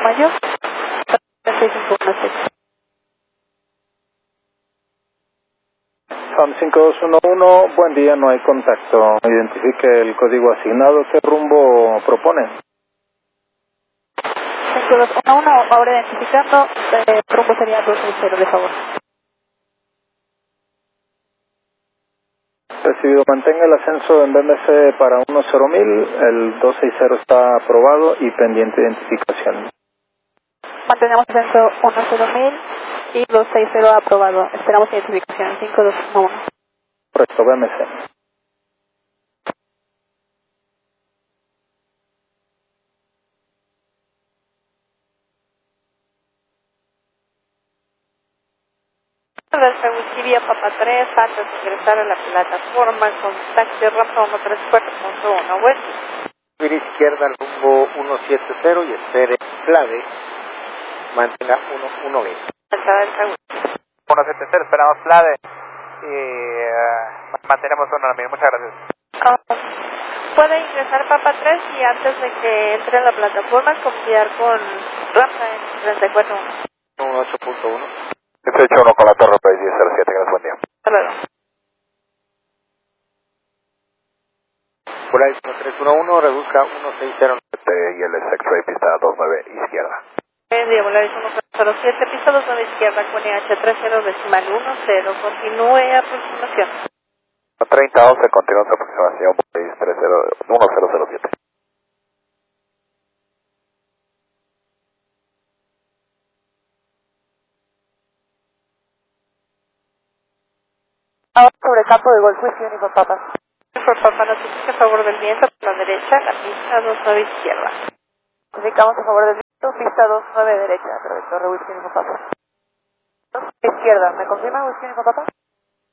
Mayo, 6516. FAM 5211, buen día, no hay contacto. Identifique el código asignado. ¿Qué rumbo propone? 5211, ahora identificando, rumbo sería 260, de favor. Recibido, mantenga el ascenso en BMC para 10000, el 260 está aprobado y pendiente identificación. Mantenemos ascenso 10000 y 260 aprobado. Esperamos identificación 5211. Correcto, BMC. Delta Whisky vía Papa 3, antes de ingresar a la plataforma, contacte rampa 134.1, bueno. Subir izquierda al rumbo 170 y espere clave, mantenga 110. Delta Whisky. 170, esperamos clave y mantenemos 11000, muchas gracias. Puede ingresar Papa 3 y antes de que entre en la plataforma, confiar con rampa en 34.1. 18.1. 181 con la torre País 1007, gracias, buen día. Hasta luego. Volaris 1311, reduzca 160. Y el X-Ray pista 29 izquierda. Día Volaris 107, pista 29 izquierda con EH30 decimal 10, continúe aproximación. 3011, continúa su aproximación, País 1007. Ahora sobre campo de golf, Whisky Uniform Papa. Por Papa, notifica a favor del viento, por la derecha, la pista 29 izquierda. Notificamos a favor del viento, pista 29 derecha, pero de torre Whisky Uniform Papa. Izquierda, ¿me confirma Whisky Uniform Papa?